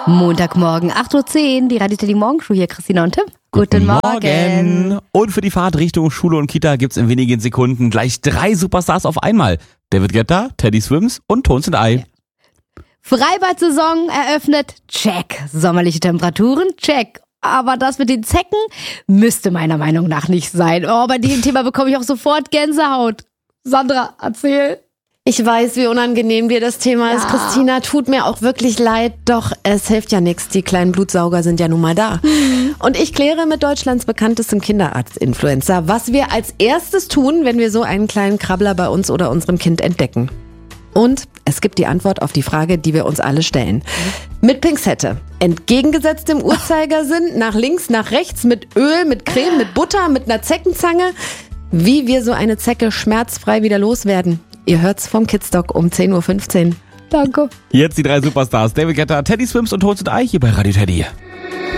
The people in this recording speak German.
Montagmorgen, 8:10 Uhr, die Radio Teddy Morgenshow hier, Christina und Tim. Guten Morgen. Und für die Fahrt Richtung Schule und Kita gibt's in wenigen Sekunden gleich 3 Superstars auf einmal. David Guetta, Teddy Swims und Tones and I. Freibad-Saison eröffnet, check. Sommerliche Temperaturen, check. Aber das mit den Zecken müsste meiner Meinung nach nicht sein. Oh, bei diesem Thema bekomme ich auch sofort Gänsehaut. Sandra, erzähl. Ich weiß, wie unangenehm dir das Thema ist, Christina. Tut mir auch wirklich leid, doch es hilft ja nichts. Die kleinen Blutsauger sind ja nun mal da. Und ich kläre mit Deutschlands bekanntestem Kinderarzt-Influencer, was wir als erstes tun, wenn wir so einen kleinen Krabbler bei uns oder unserem Kind entdecken. Und es gibt die Antwort auf die Frage, die wir uns alle stellen. Mit Pinzette, entgegengesetzt dem Uhrzeigersinn, nach links, nach rechts, mit Öl, mit Creme, mit Butter, mit einer Zeckenzange. Wie wir so eine Zecke schmerzfrei wieder loswerden. Ihr hört's vom Kidsdoc um 10:15 Uhr. Danke. Jetzt die 3 Superstars, David Guetta, Teddy Swims und Tones and I hier bei Radio Teddy.